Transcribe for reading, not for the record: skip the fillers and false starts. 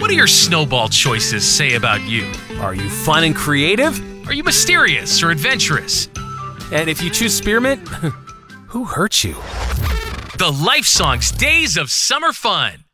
What do your snowball choices say about you? Are you fun and creative? Are you mysterious or adventurous? And if you choose spearmint, who hurt you? The Life Songs Days of Summer Fun.